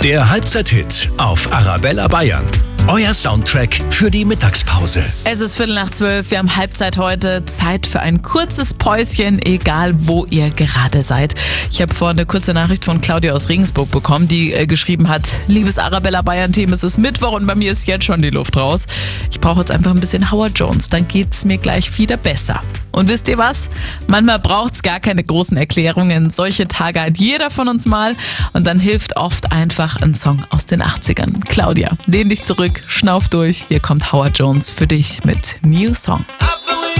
Der Halbzeit-Hit auf Arabella Bayern. Euer Soundtrack für die Mittagspause. Es ist 11:45, wir haben Halbzeit heute. Zeit für ein kurzes Päuschen, egal wo ihr gerade seid. Ich habe vorhin eine kurze Nachricht von Claudia aus Regensburg bekommen, die geschrieben hat: Liebes Arabella Bayern-Team, es ist Mittwoch und bei mir ist jetzt schon die Luft raus. Ich brauche jetzt einfach ein bisschen Howard Jones, dann geht's mir gleich wieder besser. Und wisst ihr was? Manchmal braucht's gar keine großen Erklärungen. Solche Tage hat jeder von uns mal und dann hilft oft einfach ein Song aus den 80ern. Claudia, lehn dich zurück, schnauf durch. Hier kommt Howard Jones für dich mit New Song. I believe